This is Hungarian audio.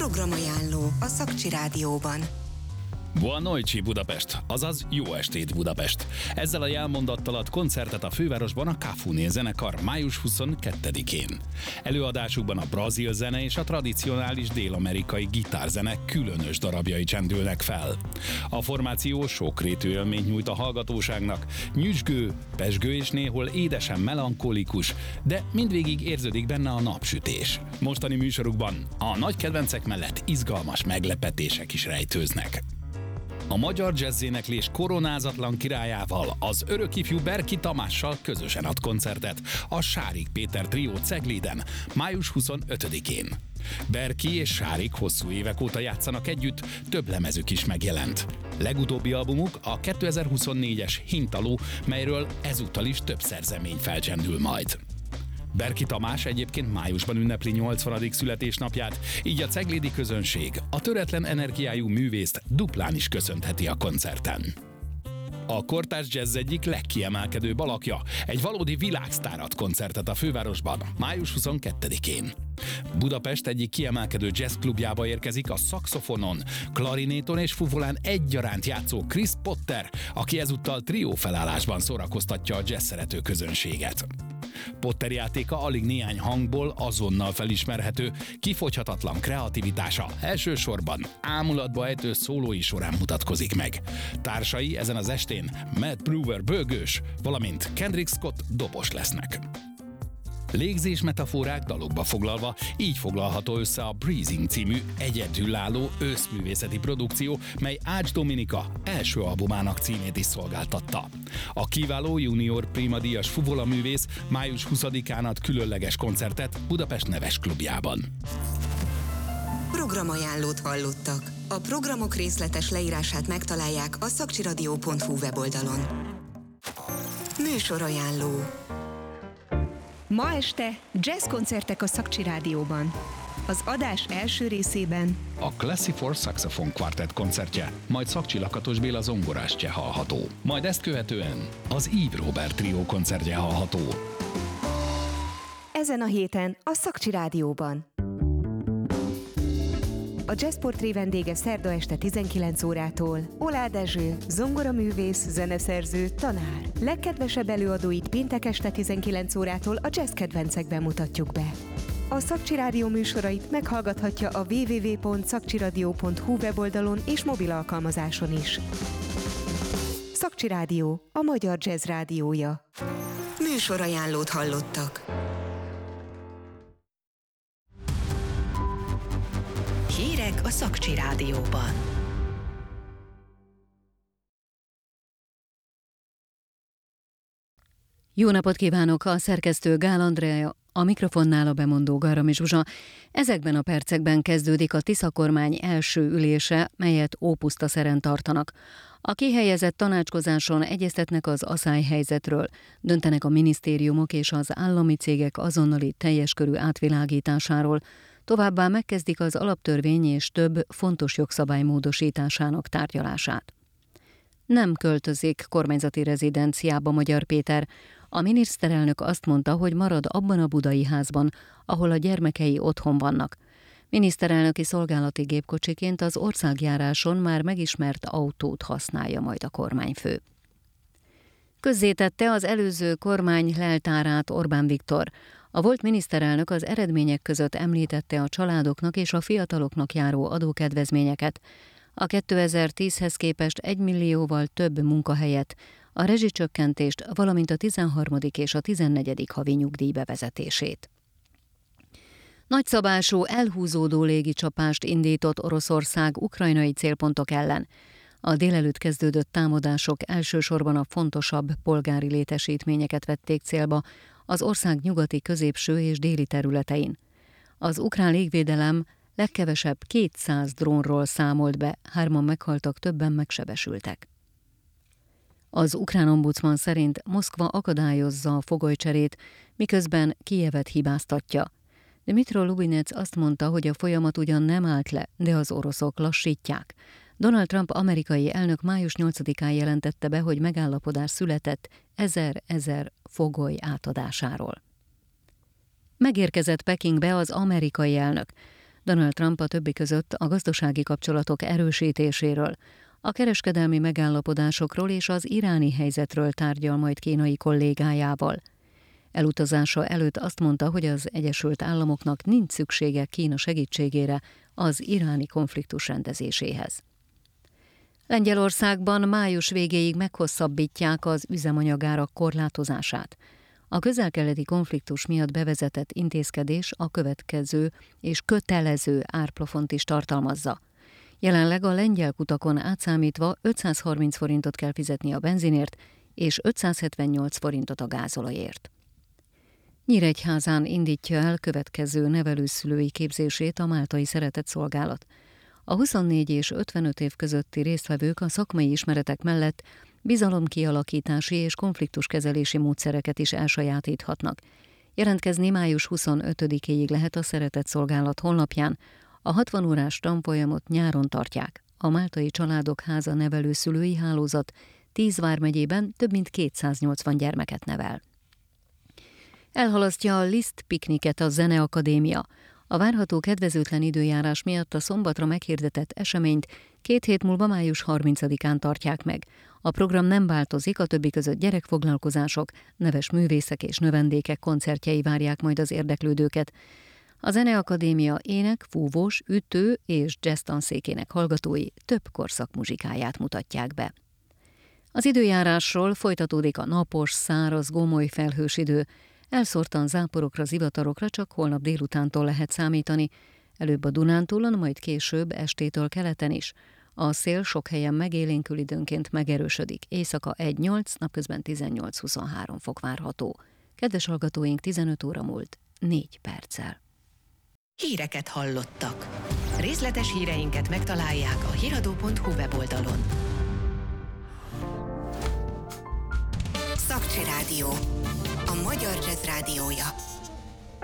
Programajánló a Szakcsi Rádióban. Buona noite Budapest, azaz jó estét Budapest. Ezzel a jelmondattal ad koncertet a fővárosban a Cafuné zenekar május 22-én. Előadásukban a brazil zene és a tradicionális dél-amerikai gitárzene különös darabjai csendülnek fel. A formáció sokrétű élményt nyújt a hallgatóságnak, nyüzsgő, pezsgő és néhol édesen melankolikus, de mindvégig érződik benne a napsütés. Mostani műsorukban a nagy kedvencek mellett izgalmas meglepetések is rejtőznek. A magyar jazzéneklés koronázatlan királyával, az örökifjú Berki Tamással közösen ad koncertet a Sárik Péter trió Cegléden, május 25-én. Berki és Sárik hosszú évek óta játszanak együtt, több lemezük is megjelent. Legutóbbi albumuk a 2024-es Hintaló, melyről ezúttal is több szerzemény felcsendül majd. Berki Tamás egyébként májusban ünnepli 80. születésnapját, így a ceglédi közönség a töretlen energiájú művészt duplán is köszöntheti a koncerten. A kortárs jazz egyik legkiemelkedőbb alakja, egy valódi világsztár ad koncertet a fővárosban, május 22-én. Budapest egyik kiemelkedő jazzklubjába érkezik a szaxofonon, klarinéton és fuvolán egyaránt játszó Chris Potter, aki ezúttal trió felállásban szórakoztatja a jazz szerető közönséget. Potter játéka alig néhány hangból azonnal felismerhető, kifogyhatatlan kreativitása elsősorban ámulatba ejtő szólói során mutatkozik meg. Társai ezen az estén Matt Brewer bőgős, valamint Kendrick Scott dobos lesznek. Légzés metaforák dalokba foglalva, így foglalható össze a Breezing című egyedülálló őszművészeti produkció, mely Ács Dominika első albumának címét is szolgáltatta. A kiváló junior prima díjas fuvolaművész május 20-án ad különleges koncertet Budapest Neves Klubjában. Programajánlót hallottak. A programok részletes leírását megtalálják a szakcsiradio.hu weboldalon. Műsorajánló. Ma este jazzkoncertek a Szakcsi Rádióban. Az adás első részében a Classy for Saxophone Quartet koncertje, majd Szakcsi Lakatos Béla zongorástja hallható. Majd ezt követően az Yves Robert trió koncertje hallható. Ezen a héten a Szakcsi Rádióban. A Jazzportré vendége szerda este 19 órától Oláh Dezső, zongoraművész, zeneszerző, tanár. Legkedvesebb előadóit péntek este 19 órától a jazz kedvencekben mutatjuk be. A Szakcsi Rádió műsorait meghallgathatja a www.szakcsiradio.hu weboldalon és mobil alkalmazáson is. Szakcsi Rádió, a magyar jazz rádiója. Műsorajánlót hallottak. Hírek a Szakcsi Rádióban. Jó napot kívánok! A szerkesztő Gál Andrea, a mikrofonnál a bemondó Garami Zsuzsa. Ezekben a percekben kezdődik a Tisza kormány első ülése, melyet ópusztaszeren tartanak. A kihelyezett tanácskozáson egyeztetnek az aszályhelyzetről, döntenek a minisztériumok és az állami cégek azonnali teljes körű átvilágításáról, továbbá megkezdik az alaptörvény és több fontos jogszabály módosításának tárgyalását. Nem költözik kormányzati rezidenciába Magyar Péter. A miniszterelnök azt mondta, hogy marad abban a budai házban, ahol a gyermekei otthon vannak. Miniszterelnöki szolgálati gépkocsiként az országjáráson már megismert autót használja majd a kormányfő. Közzétette az előző kormány leltárát Orbán Viktor. A volt miniszterelnök az eredmények között említette a családoknak és a fiataloknak járó adókedvezményeket, a 2010-hez képest 1 millióval több munkahelyet, a rezsicsökkentést, valamint a 13. és a 14. havi nyugdíj bevezetését. Nagyszabású, elhúzódó légicsapást indított Oroszország ukrajnai célpontok ellen. A délelőtt kezdődött támadások elsősorban a fontosabb polgári létesítményeket vették célba az ország nyugati, középső és déli területein. Az ukrán légvédelem legkevesebb 200 drónról számolt be, 3 meghaltak, többen megsebesültek. Az ukrán ombudsman szerint Moszkva akadályozza a fogolycserét, miközben Kijevet hibáztatja. Dmytro Lubinec azt mondta, hogy a folyamat ugyan nem állt le, de az oroszok lassítják. Donald Trump amerikai elnök május 8-án jelentette be, hogy megállapodás született 1000 fogoly átadásáról. Megérkezett Pekingbe az amerikai elnök. Donald Trump a többi között a gazdasági kapcsolatok erősítéséről, a kereskedelmi megállapodásokról és az iráni helyzetről tárgyal majd kínai kollégájával. Elutazása előtt azt mondta, hogy az Egyesült Államoknak nincs szüksége Kína segítségére az iráni konfliktus rendezéséhez. Lengyelországban május végéig meghosszabbítják az üzemanyagárak korlátozását. A közel-keleti konfliktus miatt bevezetett intézkedés a következő és kötelező árplafont is tartalmazza. Jelenleg a lengyel kutakon átszámítva 530 forintot kell fizetni a benzinért, és 578 forintot a gázolajért. Nyíregyházán indítja el következő nevelőszülői képzését a Máltai Szeretetszolgálat. A 24 és 55 év közötti résztvevők a szakmai ismeretek mellett bizalomkialakítási és konfliktuskezelési módszereket is elsajátíthatnak. Jelentkezni május 25-éig lehet a Szeretetszolgálat honlapján. A 60 órás tanfolyamot nyáron tartják. A Máltai Családok Háza nevelőszülői hálózat 10 vármegyében több mint 280 gyermeket nevel. Elhalasztja a Liszt pikniket a Zeneakadémia. A várható kedvezőtlen időjárás miatt a szombatra meghirdetett eseményt 2 hét múlva május 30-án tartják meg. A program nem változik, a többi között gyerekfoglalkozások, neves művészek és növendékek koncertjei várják majd az érdeklődőket. A Zeneakadémia ének, fúvós, ütő és jazz tanszékének hallgatói több korszak muzsikáját mutatják be. Az időjárásról: folytatódik a napos, száraz, gomoly felhős idő. Elszórtan záporokra, zivatarokra csak holnap délutántól lehet számítani, előbb a Dunántúlon, majd később estétől keleten is. A szél sok helyen megélénkül, időnként megerősödik. Éjszaka 1-8, napközben 18-23 fok várható. Kedves hallgatóink, 15 óra múlt 4 perccel. Híreket hallottak. Részletes híreinket megtalálják a hiradó.hu weboldalon. Szakcsi Rádió, a magyar jazz rádiója.